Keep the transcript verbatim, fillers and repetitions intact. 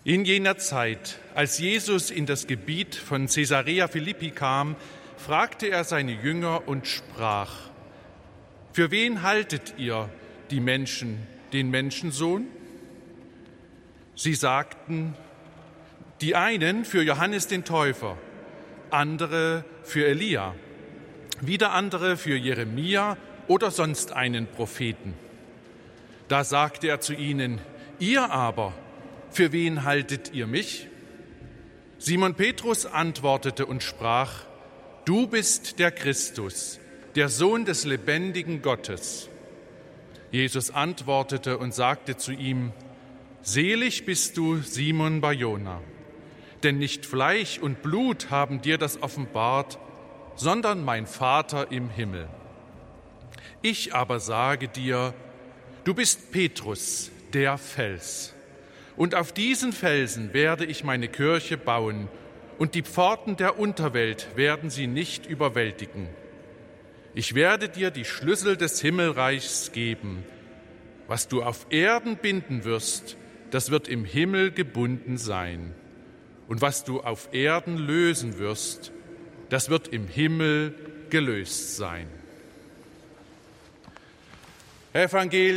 In jener Zeit, als Jesus in das Gebiet von Caesarea Philippi kam, fragte er seine Jünger und sprach: Für wen haltet ihr die Menschen, den Menschensohn? Sie sagten, die einen für Johannes den Täufer, andere für Elia, wieder andere für Jeremia oder sonst einen Propheten. Da sagte er zu ihnen: Ihr aber, für wen haltet ihr mich? Simon Petrus antwortete und sprach: Du bist der Christus, der Sohn des lebendigen Gottes. Jesus antwortete und sagte zu ihm: Selig bist du, Simon Bar-Jona, denn nicht Fleisch und Blut haben dir das offenbart, sondern mein Vater im Himmel. Ich aber sage dir, du bist Petrus, der Fels, und auf diesen Felsen werde ich meine Kirche bauen, und die Pforten der Unterwelt werden sie nicht überwältigen. Ich werde dir die Schlüssel des Himmelreichs geben. Was du auf Erden binden wirst, das wird im Himmel gebunden sein. Und was du auf Erden lösen wirst, das wird im Himmel gelöst sein. Evangelium